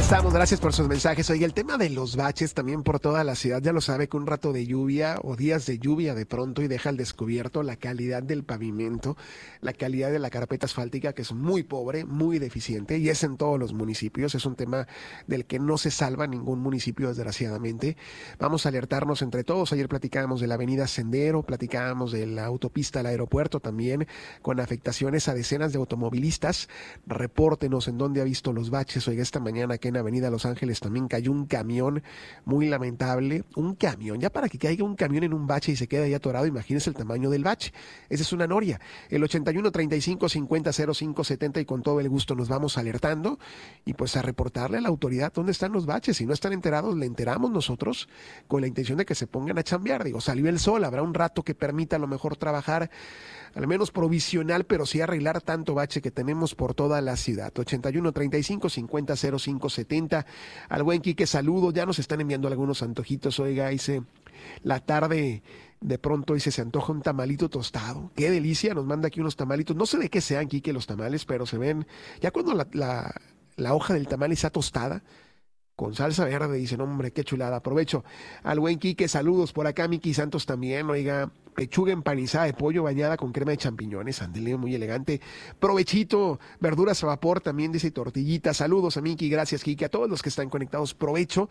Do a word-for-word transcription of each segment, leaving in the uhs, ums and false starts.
estamos, gracias por sus mensajes. Oye, el tema de los baches también por toda la ciudad, ya lo sabe que un rato de lluvia o días de lluvia de pronto y deja al descubierto la calidad del pavimento, la calidad de la carpeta asfáltica, que es muy pobre, muy deficiente, y es en todos los municipios. Es un tema del que no se salva ningún municipio, desgraciadamente. Vamos a alertarnos entre todos. Ayer platicábamos de la avenida Sendero, platicábamos de la autopista al aeropuerto también, con afectaciones a decenas de automovilistas. Repórtenos en dónde ha visto los baches. Oiga, esta mañana que en Avenida Los Ángeles también cayó un camión, muy lamentable, un camión, ya para que caiga un camión en un bache y se quede ahí atorado, imagínense el tamaño del bache. Esa es una noria. El ochenta y uno, treinta y cinco, cincuenta, cero cinco, setenta, y con todo el gusto nos vamos alertando y pues a reportarle a la autoridad dónde están los baches. Si no están enterados, le enteramos nosotros con la intención de que se pongan a chambear. Digo, salió el sol, habrá un rato que permita a lo mejor trabajar, al menos provisional, pero sí arreglar tanto bache que tenemos por toda la ciudad. ochenta y uno, treinta y cinco, cincuenta, cero cinco, setenta. Al buen Quique, saludo. Ya nos están enviando algunos antojitos. Oiga, dice, la tarde de pronto dice, se antoja un tamalito tostado. Qué delicia, nos manda aquí unos tamalitos. No sé de qué sean, Quique, los tamales, pero se ven, ya cuando la, la, la hoja del tamal está tostada, con salsa verde, dicen, hombre, qué chulada. Aprovecho al buen Quique, saludos por acá, Miki Santos también. Oiga, pechuga empanizada de pollo bañada con crema de champiñones, andele, muy elegante. Provechito, verduras a vapor también, dice, tortillita. Saludos a Miki, gracias, Quique, a todos los que están conectados, provecho.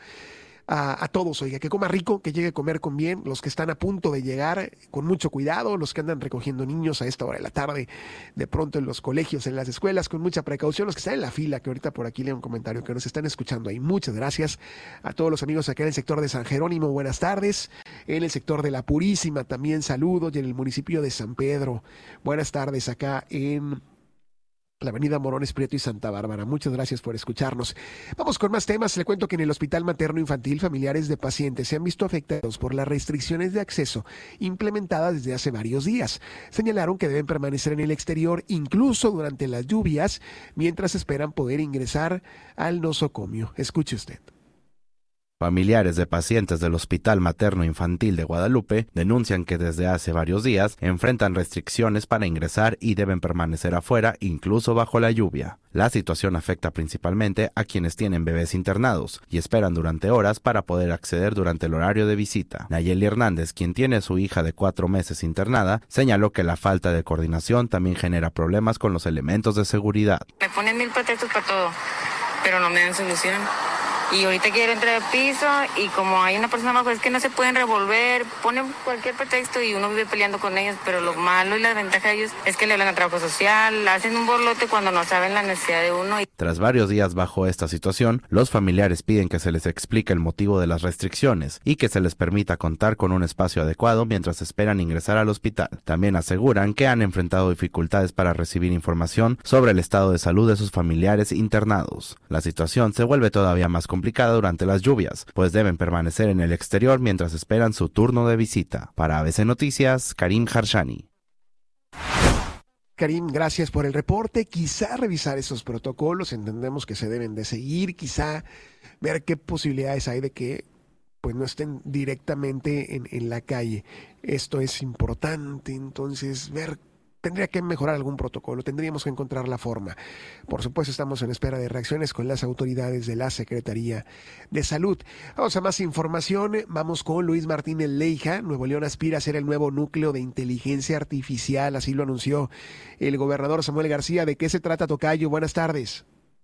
A, a todos, oiga, que coma rico, que llegue a comer con bien, los que están a punto de llegar, con mucho cuidado, los que andan recogiendo niños a esta hora de la tarde, de pronto en los colegios, en las escuelas, con mucha precaución, los que están en la fila, que ahorita por aquí leo un comentario, que nos están escuchando ahí. Muchas gracias a todos los amigos acá en el sector de San Jerónimo, buenas tardes, en el sector de La Purísima también saludos, y en el municipio de San Pedro, buenas tardes acá en la avenida Morones Prieto y Santa Bárbara. Muchas gracias por escucharnos. Vamos con más temas. Le cuento que en el Hospital Materno Infantil, familiares de pacientes se han visto afectados por las restricciones de acceso implementadas desde hace varios días. Señalaron que deben permanecer en el exterior, incluso durante las lluvias, mientras esperan poder ingresar al nosocomio. Escuche usted. Familiares de pacientes del Hospital Materno Infantil de Guadalupe denuncian que desde hace varios días enfrentan restricciones para ingresar y deben permanecer afuera, incluso bajo la lluvia. La situación afecta principalmente a quienes tienen bebés internados y esperan durante horas para poder acceder durante el horario de visita. Nayeli Hernández, quien tiene a su hija de cuatro meses internada, señaló que la falta de coordinación también genera problemas con los elementos de seguridad. Me ponen mil pretextos para todo, pero no me dan solución. Y ahorita quiero entrar al piso y como hay una persona abajo, es que no se pueden revolver, ponen cualquier pretexto y uno vive peleando con ellos, pero lo malo y la ventaja de ellos es que le hablan a trabajo social, hacen un borlote cuando no saben la necesidad de uno. Tras varios días bajo esta situación, los familiares piden que se les explique el motivo de las restricciones y que se les permita contar con un espacio adecuado mientras esperan ingresar al hospital. También aseguran que han enfrentado dificultades para recibir información sobre el estado de salud de sus familiares internados. La situación se vuelve todavía más complicada complicada durante las lluvias, pues deben permanecer en el exterior mientras esperan su turno de visita. Para A B C Noticias, Karim Harshani. Karim, gracias por el reporte. Quizá revisar esos protocolos, entendemos que se deben de seguir, quizá ver qué posibilidades hay de que pues no estén directamente en, en la calle. Esto es importante, entonces ver tendría que mejorar algún protocolo, tendríamos que encontrar la forma. Por supuesto, estamos en espera de reacciones con las autoridades de la Secretaría de Salud. Vamos a más información, vamos con Luis Martínez Leija. Nuevo León aspira a ser el nuevo núcleo de inteligencia artificial, así lo anunció el gobernador Samuel García. ¿De qué se trata, tocayo? Buenas tardes.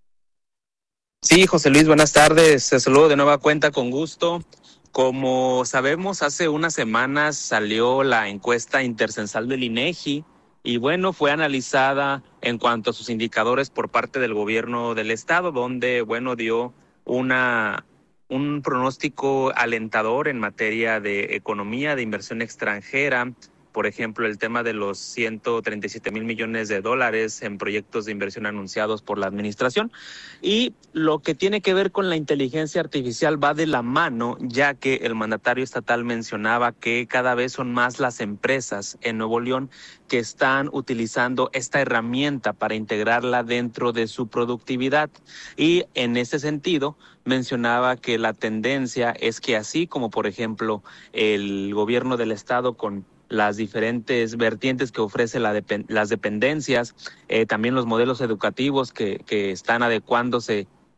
Sí, José Luis, buenas tardes. Te saludo de nueva cuenta con gusto. Como sabemos, hace unas semanas salió la encuesta intercensal del INEGI, y bueno, fue analizada en cuanto a sus indicadores por parte del gobierno del estado, donde, bueno, dio una, un pronóstico alentador en materia de economía, de inversión extranjera. Por ejemplo, el tema de los ciento treinta y siete mil millones de dólares en proyectos de inversión anunciados por la administración. Y lo que tiene que ver con la inteligencia artificial va de la mano, ya que el mandatario estatal mencionaba que cada vez son más las empresas en Nuevo León que están utilizando esta herramienta para integrarla dentro de su productividad. Y en ese sentido, mencionaba que la tendencia es que así como, por ejemplo, el gobierno del estado con las diferentes vertientes que ofrece la dep- las dependencias, eh, también los modelos educativos que, que están adecuándose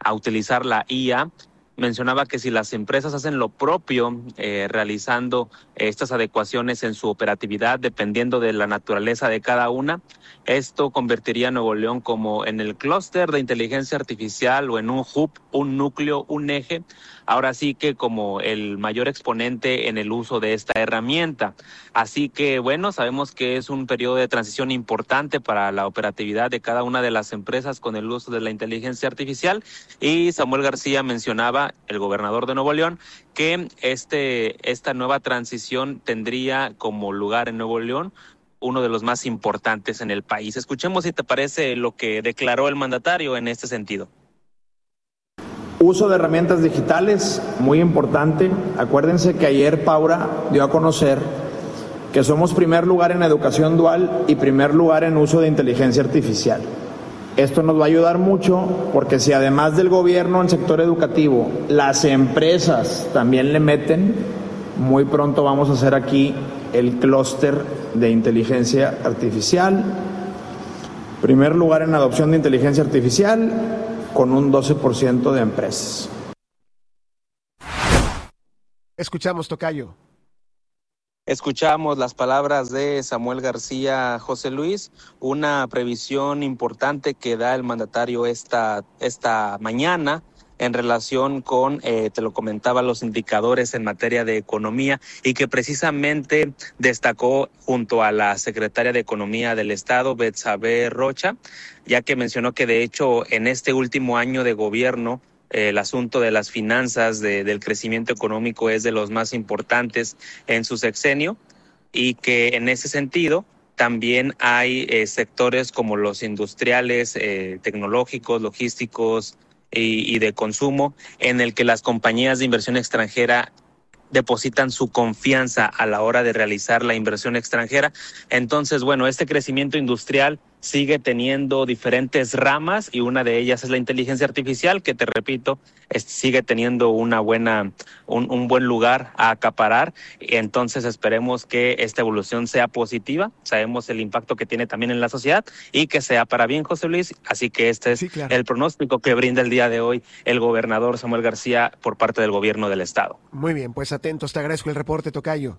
a utilizar la I A. Mencionaba que si las empresas hacen lo propio, eh, realizando estas adecuaciones en su operatividad, dependiendo de la naturaleza de cada una, esto convertiría a Nuevo León como en el clúster de inteligencia artificial o en un hub, un núcleo, un eje, ahora sí que como el mayor exponente en el uso de esta herramienta. Así que bueno, sabemos que es un periodo de transición importante para la operatividad de cada una de las empresas con el uso de la inteligencia artificial, y Samuel García mencionaba, el gobernador de Nuevo León, que este, esta nueva transición tendría como lugar en Nuevo León uno de los más importantes en el país. Escuchemos si te parece lo que declaró el mandatario en este sentido. Uso de herramientas digitales, muy importante. Acuérdense que ayer Paura dio a conocer que somos primer lugar en educación dual y primer lugar en uso de inteligencia artificial. Esto nos va a ayudar mucho porque si además del gobierno en sector educativo, las empresas también le meten, muy pronto vamos a hacer aquí el clúster de inteligencia artificial. Primer lugar en adopción de inteligencia artificial con un doce por ciento de empresas. Escuchamos, tocayo. Escuchamos las palabras de Samuel García, José Luis, una previsión importante que da el mandatario esta, esta mañana en relación con, eh, te lo comentaba, los indicadores en materia de economía, y que precisamente destacó junto a la secretaria de Economía del Estado, Betsabe Rocha, ya que mencionó que de hecho en este último año de gobierno eh, el asunto de las finanzas, de, del crecimiento económico es de los más importantes en su sexenio, y que en ese sentido también hay eh, sectores como los industriales, eh, tecnológicos, logísticos, Y, y de consumo, en el que las compañías de inversión extranjera depositan su confianza a la hora de realizar la inversión extranjera. Entonces, bueno, este crecimiento industrial sigue teniendo diferentes ramas, y una de ellas es la inteligencia artificial, que te repito, es, sigue teniendo una buena, un, un buen lugar a acaparar. Entonces esperemos que esta evolución sea positiva. Sabemos el impacto que tiene también en la sociedad, y que sea para bien, José Luis. Así que este es sí, claro. el pronóstico que brinda el día de hoy el gobernador Samuel García por parte del gobierno del estado. Muy bien, pues atentos, te agradezco el reporte, tocayo.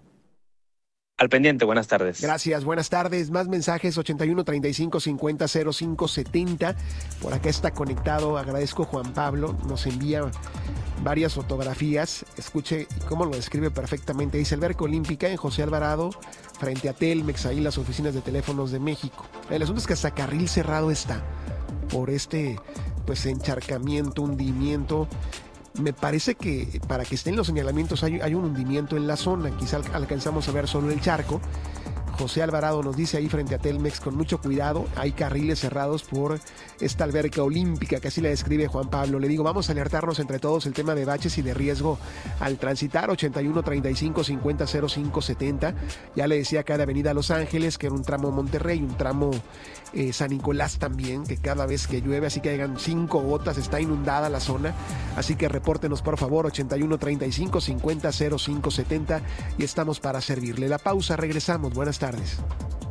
Al pendiente, buenas tardes. Gracias, buenas tardes. Más mensajes, ochenta y uno, treinta y cinco, cincuenta, cero cinco, setenta. Por acá está conectado, agradezco Juan Pablo, nos envía varias fotografías. Escuche cómo lo describe perfectamente. Dice: alberca olímpica en José Alvarado, frente a Telmex, ahí las oficinas de teléfonos de México. El asunto es que hasta carril cerrado está por este pues encharcamiento, hundimiento. Me parece que para que estén los señalamientos hay, hay un hundimiento en la zona. Quizá alcanzamos a ver solo el charco. José Alvarado nos dice ahí frente a Telmex, con mucho cuidado, hay carriles cerrados por esta alberca olímpica, que así la describe Juan Pablo. Le digo, vamos a alertarnos entre todos el tema de baches y de riesgo al transitar. Ochenta y uno, treinta y cinco, cincuenta, cero cinco, setenta. Ya le decía acá de Avenida Los Ángeles, que era un tramo Monterrey, un tramo eh, San Nicolás también, que cada vez que llueve, así que hagan cinco gotas, está inundada la zona. Así que repórtenos por favor, ochenta y uno, treinta y cinco, cincuenta, cero cinco, setenta, y estamos para servirle. La pausa, regresamos. Buenas tardes. Tardes.